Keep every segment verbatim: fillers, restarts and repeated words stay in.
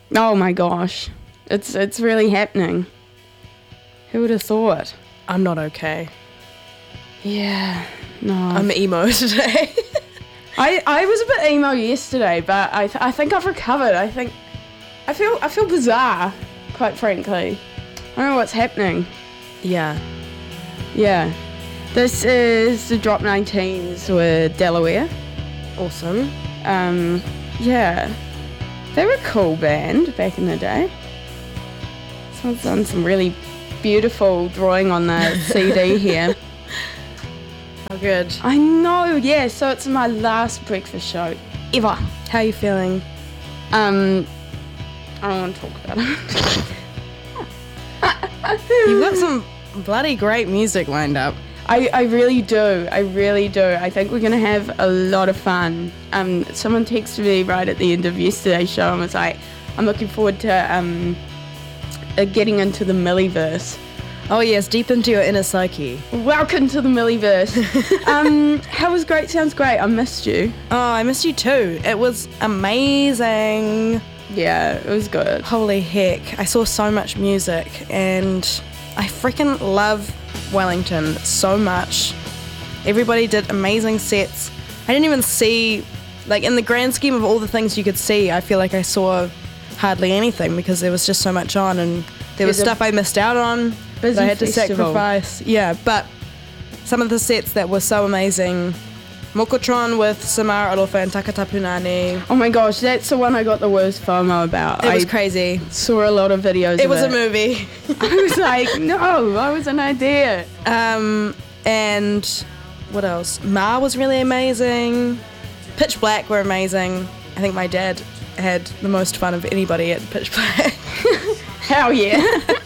Oh my gosh. It's it's really happening. Who would have thought? I'm not okay. Yeah. No. I'm emo today. I, I was a bit emo yesterday, but I th- I think I've recovered. I think I feel I feel bizarre, quite frankly. I don't know what's happening. Yeah. Yeah. This is the Drop nineteens with Delaware. Awesome. Um, yeah. They were a cool band back in the day. Someone's done some really beautiful drawing on the C D here. How good. I know, yeah. So it's my last breakfast show ever. How are you feeling? Um, I don't want to talk about it. You've got some bloody great music lined up. I, I really do. I really do. I think we're going to have a lot of fun. Um, someone texted me right at the end of yesterday's show and was like, I'm looking forward to um, uh, getting into the Milliverse. Oh yes, deep into your inner psyche. Welcome to the Milliverse. um, how was Great Sounds Great? I missed you. Oh, I missed you too. It was amazing. Yeah, it was good. Holy heck. I saw so much music and I freaking love Wellington so much. Everybody did amazing sets. I didn't even see, like in the grand scheme of all the things you could see, I feel like I saw hardly anything because there was just so much on and there was There's stuff I missed out on that I had to festival. sacrifice. Yeah, but some of the sets that were so amazing. Mokotron with Samara Alofa and Takata Punani. Oh my gosh, that's the one I got the worst FOMO about. It was I crazy. saw a lot of videos It of was it. a movie. I was like, no, I was an idea. Um, and what else? Ma was really amazing. Pitch Black were amazing. I think my dad had the most fun of anybody at Pitch Black. Hell yeah.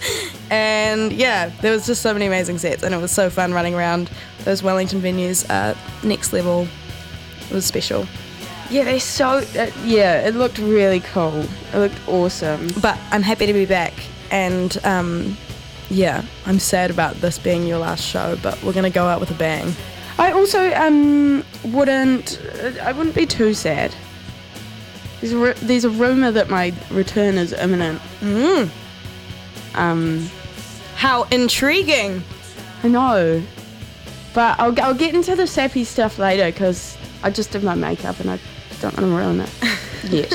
And yeah, there was just so many amazing sets and it was so fun running around those Wellington venues. Uh, next level. It was special. Yeah, they're so, uh, yeah, it looked really cool. It looked awesome. But I'm happy to be back and um, yeah, I'm sad about this being your last show, but we're going to go out with a bang. I also um wouldn't, uh, I wouldn't be too sad. There's a, ru- there's a rumour that my return is imminent. Mm. Um, How intriguing. I know. But I'll, I'll get into the sappy stuff later because I just did my makeup and I don't want to ruin it yet.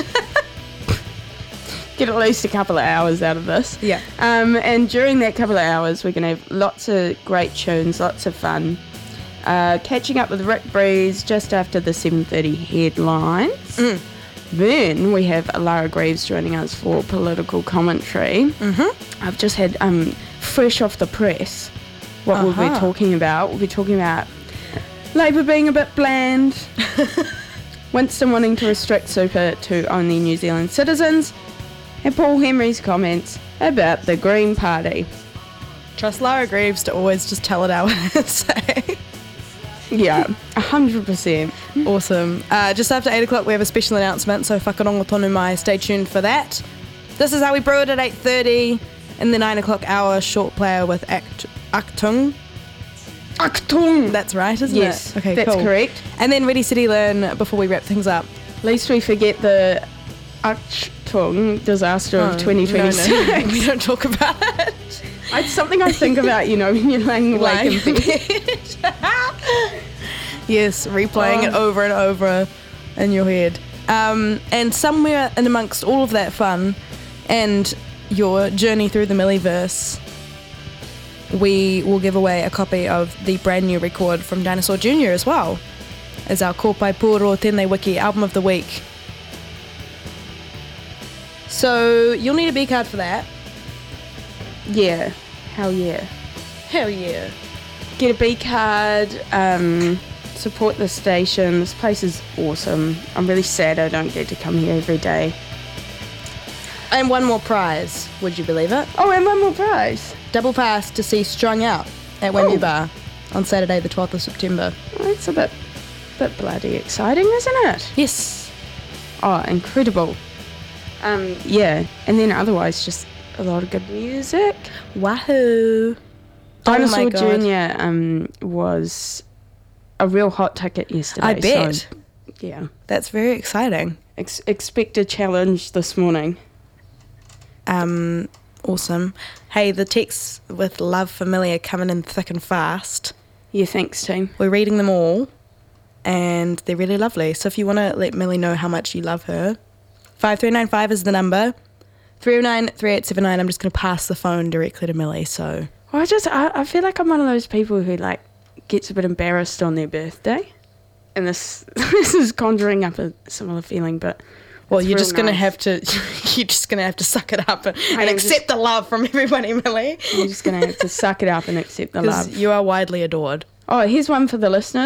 Get at least a couple of hours out of this. Yeah. Um, and during that couple of hours, we're going to have lots of great tunes, lots of fun. Uh, catching up with Rick Breeze just after the seven thirty headlines. Mm. Then we have Lara Greaves joining us for political commentary. Mm-hmm. I've just had um, fresh off the press what we'll Uh-huh. be talking about. We'll be talking about Labour being a bit bland, Winston wanting to restrict super to only New Zealand citizens, and Paul Henry's comments about the Green Party. Trust Lara Greaves to always just tell it out and say. Yeah, one hundred percent. Awesome. Uh, just after eight o'clock we have a special announcement, so whakarongo tonu mai, stay tuned for that. This is How We Brew It at eight thirty. In the nine o'clock hour, short player with Act- Actung. Actung! That's right, isn't Yes, it? Okay, that's cool. correct. And then Ready City Learn before we wrap things up. Least we forget the Actung disaster of twenty twenty-six. No, no, we don't talk about it. It's something I think about, you know, when you're laying awake in bed. Yes, replaying Oh. it over and over in your head. Um, and somewhere in amongst all of that fun and your journey through the Milliverse, we will give away a copy of the brand new record from Dinosaur Junior as well as our Kopai Puro Tēnei Wiki album of the week. So you'll need a B card for that. Yeah, hell yeah. Hell yeah. Get a B card, um, support the station. This place is awesome. I'm really sad I don't get to come here every day. And one more prize, would you believe it? Oh, and one more prize. Double pass to see Strung Out at Wembley Oh. Bar on Saturday the twelfth of September. Well, that's a bit, bit bloody exciting, isn't it? Yes. Oh, incredible. Um, yeah, and then otherwise just a lot of good music. Wahoo. Dinosaur oh my God. Junior um, was a real hot ticket yesterday. I bet. So, yeah. That's very exciting. Ex- expect a challenge this morning. Um, awesome. Hey, the texts with love for Millie are coming in thick and fast. Yeah, thanks, team. We're reading them all, and they're really lovely. So if you want to let Millie know how much you love her, five three nine five is the number. three oh nine, three eight seven nine. I'm just going to pass the phone directly to Millie, so... Well, I just, I, I feel like I'm one of those people who, like, gets a bit embarrassed on their birthday. And this this is conjuring up a similar feeling, but... Well, it's you're real just going to nice. have to... You're just going to have to suck it up and, and am accept just- the love from everybody, Millie. I'm just going to have to suck it up and accept the love. Because you are widely adored. Oh, here's one for the listeners.